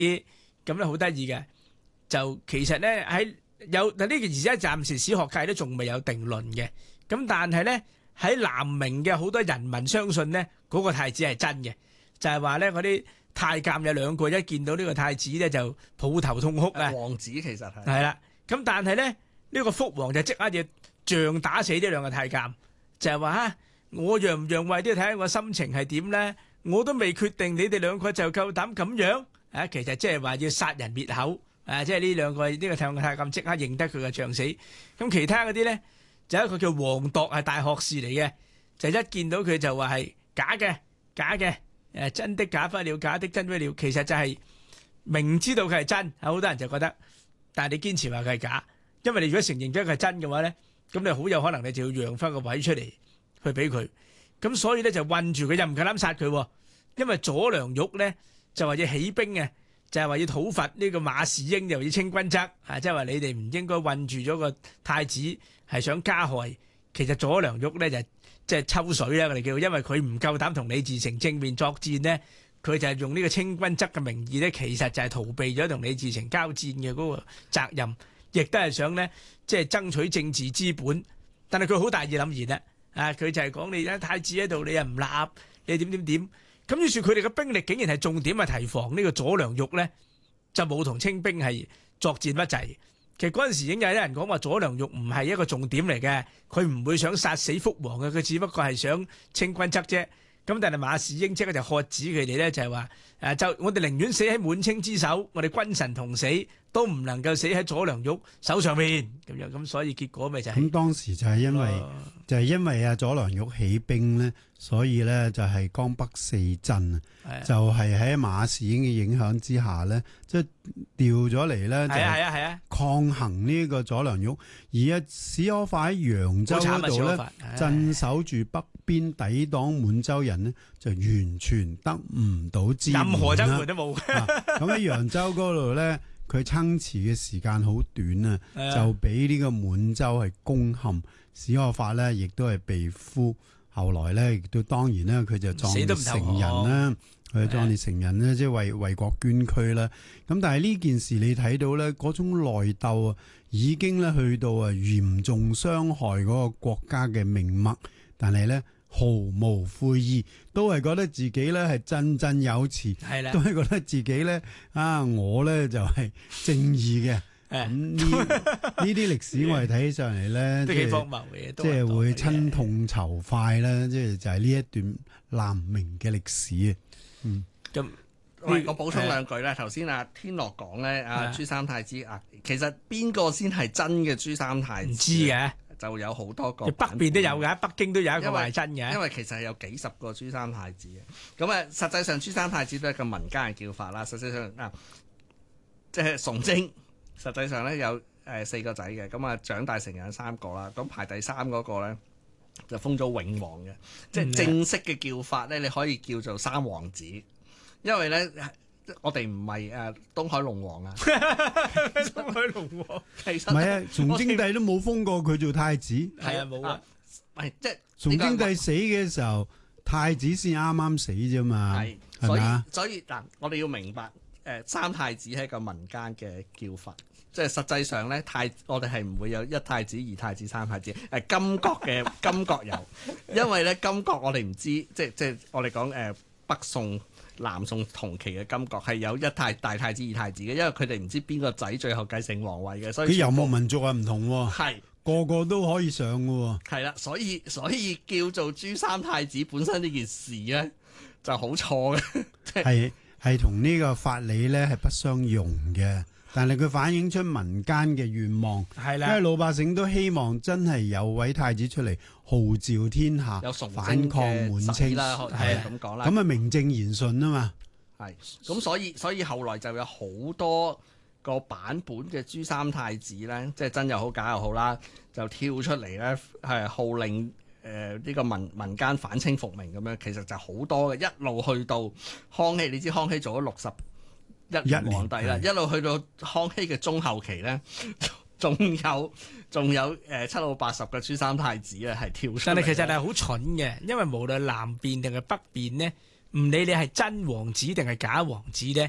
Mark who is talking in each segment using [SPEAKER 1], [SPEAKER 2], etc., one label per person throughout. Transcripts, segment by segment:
[SPEAKER 1] 咁咧好得意嘅。就其實咧呢件事而家暫時史學界都仲未有定論嘅。咁但係咧喺南明嘅好多人民相信咧嗰個太子係真嘅，就係話咧嗰啲太監有兩個，一見到呢個太子咧就抱頭痛哭啊！
[SPEAKER 2] 王子其實
[SPEAKER 1] 係啦，咁但係咧呢個福王就即刻要杖打死呢兩個太監，就係話我讓唔讓位都要睇下我心情係點咧，我都未決定，你哋兩個就夠膽咁樣啊！其實即係話要殺人滅口。即係呢兩個太監即刻認得佢嘅將死，咁其他嗰啲咧就有一個叫王鐸係大學士嚟嘅，就一見到佢就話係假嘅，真的假不了，假的真不了。其實就係明知道佢係真，好多人就覺得，但係你堅持話佢係假，因為你如果承認咗佢係真嘅話咧，咁你好有可能你就要讓翻個位出嚟去俾佢，咁所以咧就困住佢，又唔夠膽殺佢，因為左良玉咧就話要起兵嘅。就係話要討伐呢個馬士英，又要清君側，即係話你哋唔應該困住咗個太子，係想加害。其實左良玉咧就即係抽水啦，我哋叫，因為佢唔夠膽同李自成正面作戰呢，佢就係用呢個清君側嘅名義咧，其實就係逃避咗同李自成交戰嘅嗰個責任，亦都係想咧即係爭取政治資本。但係佢好大義凜然啦，佢就係講你而家太子喺度，你又唔立，你點。咁於是佢哋嘅兵力竟然係重點係提防呢個左良玉咧，就冇同清兵係作戰不濟。其實嗰陣時已經有啲人講話左良玉唔係一個重點嚟嘅，佢唔會想殺死福王嘅，佢只不過係想清君側啫。咁但係馬士英即刻就喝止佢哋咧，就係話就我哋寧願死喺滿清之手，我哋君臣同死，都唔能夠死喺左良玉手上面咁樣。咁所以結果咪就係
[SPEAKER 3] 咁當時就係因為左良玉起兵咧，所以咧就係江北四鎮就係喺馬士英嘅影響之下咧，即係調咗嚟咧就抗衡呢個左良玉。而史可法喺揚州嗰度咧鎮守住北邊，抵擋滿洲人呢，就完全得唔到支援，
[SPEAKER 1] 任何增援都冇。
[SPEAKER 3] 咁喺揚州嗰度咧，佢撐持嘅時間好短啊，就俾呢個滿洲係攻陷。史可法咧亦都係被俘，後來咧亦都當然咧佢就壯烈成人啦，佢壯烈成人咧即係為國捐軀啦。咁但係呢件事你睇到咧嗰種內鬥啊，已經咧去到嚴重傷害嗰個國家嘅命脈，但係咧毫無悔意，都係覺得自己咧係振有詞，都係覺得自己咧我咧就係正義嘅。咁呢啲歷史我哋睇起上嚟咧，
[SPEAKER 1] 都幾荒謬嘅，
[SPEAKER 3] 即係會親痛仇快啦，即係就係呢一段南明嘅歷史啊。
[SPEAKER 2] 咁我補充兩句咧，頭先天樂講咧，朱三太子其實邊個先係真嘅朱三太子？唔
[SPEAKER 1] 知嘅，
[SPEAKER 2] 就有好多個，
[SPEAKER 1] 北邊都有嘅，北京都有一個係真嘅。
[SPEAKER 2] 因為其實係有幾十個朱三太子嘅。咁實際上朱三太子都係一個民間嘅叫法啦。實際上即係崇禎。實際上咧有4個仔嘅，咁長大成人3個啦，咁排第3嗰個咧就封咗永王嘅，即係正式嘅叫法咧，你可以叫做三王子，因為咧我哋唔係東海龍王啊，
[SPEAKER 1] 東海龍王其實
[SPEAKER 3] 唔係啊，崇禎帝都冇封過佢做太子，
[SPEAKER 1] 係冇啊，
[SPEAKER 2] 即係
[SPEAKER 3] 崇禎帝死嘅時候，太子先啱啱死啫嘛，係
[SPEAKER 2] 所以我哋要明白三太子係一個民間嘅叫法。即係實際上咧，我哋係唔會有一太子、二太子、三太子。金國嘅金國有，因為咧金國我哋唔知，即係我哋講北宋、南宋同期嘅金國係有一大太子、二太子嘅，因為佢哋唔知邊個仔最後繼承皇位嘅，所以佢
[SPEAKER 3] 遊牧民族唔同喎，
[SPEAKER 2] 係
[SPEAKER 3] 個個都可以上嘅喎。
[SPEAKER 2] 係啦，所以叫做朱三太子本身呢件事咧就好錯嘅，
[SPEAKER 3] 係同呢個法理咧係不相容嘅。但係佢反映出民間嘅願望，係啦，因為老百姓都希望真係有位太子出嚟號召天下，反抗滿清啦，係咁講啦。咁名正言順啊嘛。
[SPEAKER 2] 係咁，所以後來就有好多個版本嘅朱三太子咧，即係真又好假又好啦，就跳出嚟咧，係號令呢個民間反清復明咁樣，其實就好多嘅，一路去到康熙，你知康熙做咗61年皇帝啦，一路去到康熙嘅中後期咧，仲有7到80個朱三太子啊，係跳出嚟。
[SPEAKER 1] 但係其實係好蠢嘅，因為無論南邊定係北邊呢，唔理你係真王子定係假王子咧，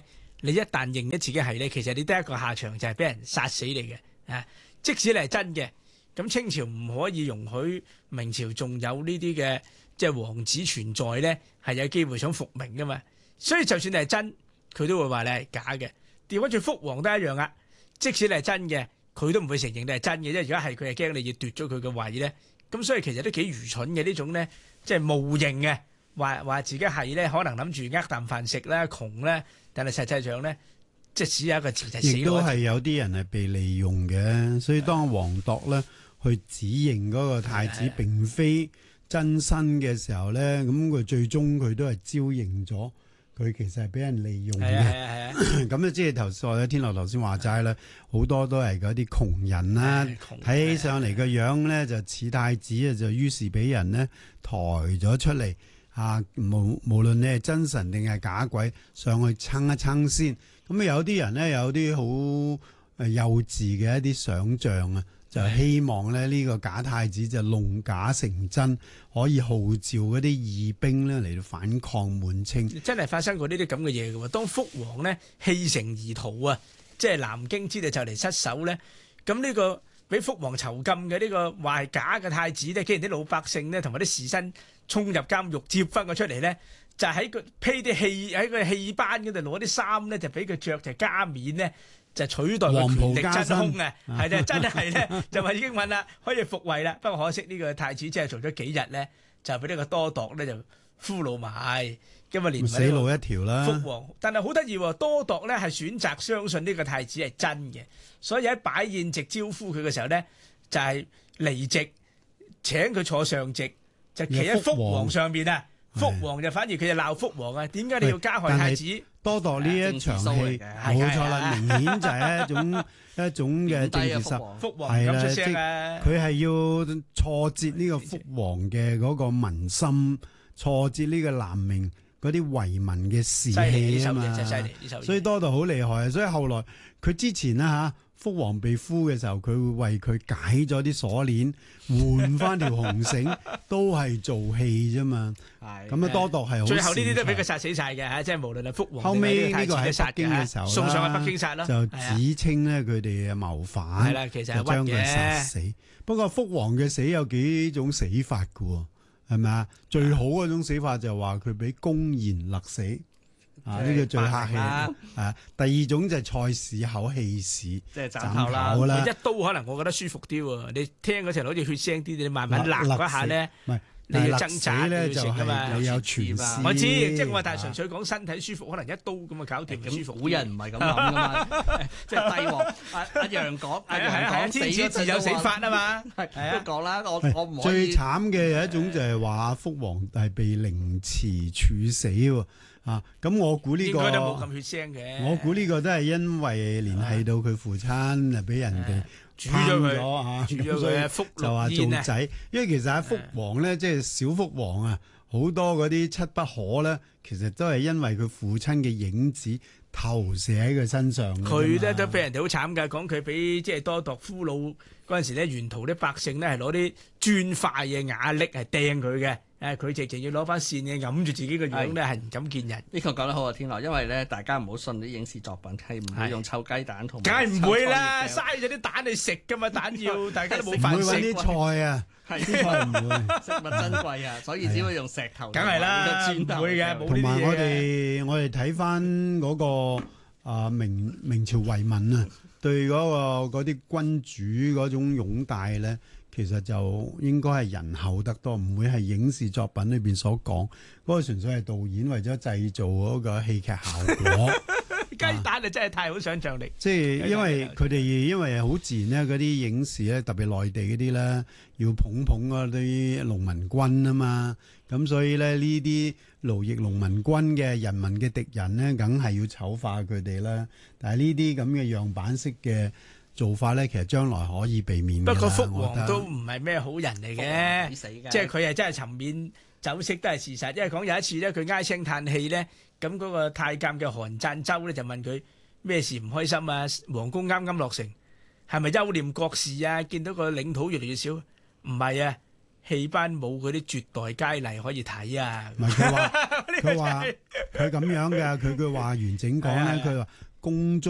[SPEAKER 1] 你一旦認咗自己係咧，其實你得一個下場就係俾人殺死你嘅。啊，即使你係真嘅，咁清朝唔可以容許明朝仲有呢啲嘅即係王子存在咧，係有機會想復明噶嘛。所以就算你係真，佢都會話你係假嘅。調翻轉福王都一樣啊，即使你係真嘅，佢都唔會承認你係真嘅，因為如果係佢係驚你要奪咗佢嘅位咧。咁所以其實都幾愚蠢嘅呢種咧，即係冒認嘅，話自己係咧，可能諗住啖飯食啦、窮咧，但係實際上咧，即係只有一個字就死。
[SPEAKER 3] 亦都係有啲人係被利用嘅，所以當黃鐸咧去指認嗰個太子並非真身嘅時候咧，咁佢最終佢都係招認咗。佢其實係俾人利用嘅，咁咧即係頭先天樂頭先話齋啦，好多都係嗰啲窮人啦，睇起上嚟個樣咧就似太子啊，就於是俾人咧抬咗出嚟啊！無論你係真神定係假鬼，上去撐一撐先。咁有啲人咧有啲好幼稚嘅一啲想像啊，就希望咧呢個假太子就弄假成真，可以號召嗰啲義兵咧嚟到反抗滿清。
[SPEAKER 1] 真係發生過呢啲咁嘅嘢嘅喎。當福王咧棄城而逃啊，即係南京知道就嚟失守咧，咁呢個俾福王囚禁嘅呢個話係假嘅太子咧，既然啲老百姓咧同埋啲士紳衝入監獄接翻佢出嚟咧，就喺個披啲戲喺個戲班嗰度攞啲衫咧，就俾佢着就加冕咧。就取代佢權力真空啊，係咧，真係咧就話已經問啦，可以復位啦。不過可惜呢個太子只係做咗幾日咧，就俾呢個多鐸咧就俘虜埋，咁啊連
[SPEAKER 3] 死路一條啦。
[SPEAKER 1] 福王，但係好得意喎，多鐸咧係選擇相信呢個太子係真嘅，所以喺擺宴席招呼佢嘅時候咧，就係離席請佢坐上席，就企喺福王上面啊。福王就反而佢就鬧福王啊，點解你要加害太子？
[SPEAKER 3] 多鐸呢一場戲冇錯啦，明顯就係一種嘅政治實，
[SPEAKER 1] 福王咁出聲啊！
[SPEAKER 3] 佢係要挫折呢個福王嘅嗰個民心，挫折呢個南明嗰啲遺民嘅士氣啊嘛。所以多鐸好厲害啊！所以後來佢之前咧嚇。福王被俘嘅時候，佢會為佢解咗啲鎖鏈，換翻條紅繩，都係做戲啫嘛。咁啊，多鐸係好。最
[SPEAKER 1] 後呢啲都俾佢殺死晒嘅嚇，即係無論係福王。
[SPEAKER 3] 後尾呢個喺北京嘅時候
[SPEAKER 1] 送上去北京殺咯，
[SPEAKER 3] 就指稱咧佢哋嘅謀反，
[SPEAKER 1] 係啦，其實係
[SPEAKER 3] 將佢殺死。不過福王嘅死有幾種死法嘅喎，係咪啊？最好嗰種死法就係話佢俾公然勒死。呢個最客氣第二種就係菜市口棄市，
[SPEAKER 2] 即係斬頭啦。
[SPEAKER 1] 一刀可能我覺得舒服啲喎。你聽嗰時好似血腥啲，你慢慢勒嗰下咧，你要掙扎咧就係
[SPEAKER 3] 你有全屍。
[SPEAKER 1] 我知，即係我話，但係純粹講身體舒服，可能一刀咁啊搞掂咁舒服。
[SPEAKER 2] 古人唔係咁諗噶嘛，即係帝王阿楊廣
[SPEAKER 1] 天子自有死法啊嘛，
[SPEAKER 2] 都講啦，我唔可以。
[SPEAKER 3] 最慘嘅有一種就係話福王係被凌遲處死喎。咁我估呢個
[SPEAKER 1] 應該都冇咁血腥嘅。
[SPEAKER 3] 我估呢個都係因為聯繫到佢父親啊，俾人哋
[SPEAKER 1] 煮咗佢
[SPEAKER 3] 嚇，
[SPEAKER 1] 煮咗佢福
[SPEAKER 3] 就話做仔。因為其實喺福王咧，即係小福王啊，好多嗰啲七不可咧，其實都係因為佢父親嘅影子投射喺佢身上。
[SPEAKER 1] 佢咧都俾人哋好慘㗎，講佢俾即係多鐸俘虜嗰陣時咧，沿途啲百姓咧係攞啲磚塊嘅瓦礫係掟佢嘅。佢直情要攞翻線嘅揞住自己個樣咧，係唔敢見人。
[SPEAKER 2] 呢個講得好啊，天樂，因為咧大家唔好信啲影視作品係唔會用臭雞蛋同埋。
[SPEAKER 1] 梗係唔會啦，嘥咗啲蛋你食㗎嘛，蛋要大家都冇飯食。
[SPEAKER 3] 唔會揾啲菜啊，啲菜唔會。
[SPEAKER 2] 食物珍貴啊，所以只會用石頭。
[SPEAKER 1] 梗係啦，唔會嘅，冇呢啲嘢。
[SPEAKER 3] 同埋我哋睇翻嗰個明朝遺民啊，對嗰啲君主嗰種擁戴咧。其實就應該係人厚得多，唔會係影視作品裏邊所講嗰個，純粹係導演為咗製造嗰個戲劇效果。
[SPEAKER 1] 雞蛋啊，真係太好想像力。
[SPEAKER 3] 即係因為佢哋因為好自然咧，嗰啲影視咧，特別內地嗰啲咧，要捧嗰啲農民軍啊嘛，咁所以咧呢啲勞役農民軍嘅人民嘅敵人咧，梗係要醜化佢哋啦。但係呢啲咁嘅樣板式嘅做法咧，其實將來可以避免。
[SPEAKER 1] 不過福王都唔係咩好人嚟嘅，即係佢係真係沉湎酒色都係事實。因為講有一次咧，佢唉聲嘆氣咧，咁嗰個太監嘅韓贊周咧就問佢咩事唔開心啊？皇宮啱啱落成，係咪憂念國事啊？見到個領土越嚟越少，唔係啊，戲班冇嗰啲絕代佳麗可以睇啊！
[SPEAKER 3] 唔係佢話佢話佢咁樣嘅，佢句話完整講咧，佢話宮中